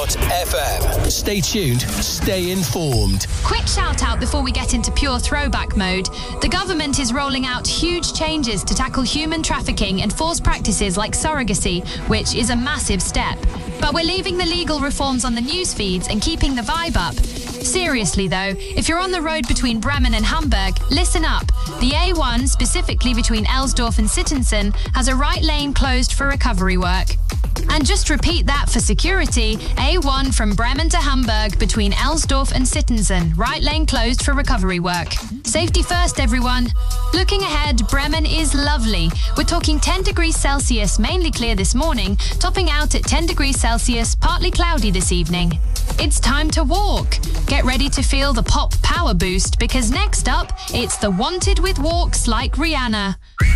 Dew.fm. Stay tuned, stay informed. Quick shout out before we get into pure throwback mode. The government is rolling out huge changes to tackle human trafficking and forced practices like surrogacy, which is a massive step. But we're leaving the legal reforms on the news feeds and keeping the vibe up. Seriously though, if you're on the road between Bremen and Hamburg, listen up. The A1, specifically between Elsdorf and Sittensen, has a right lane closed for recovery work. And just repeat that for security, A1 from Bremen to Hamburg between Elsdorf and Sittensen, right lane closed for recovery work. Safety first, everyone. Looking ahead, Bremen is lovely. We're talking 10 degrees Celsius, mainly clear this morning, topping out at 10 degrees Celsius, partly cloudy this evening. It's time to walk. Get ready to feel the pop power boost because next up, it's the Wanted with Walks like Rihanna.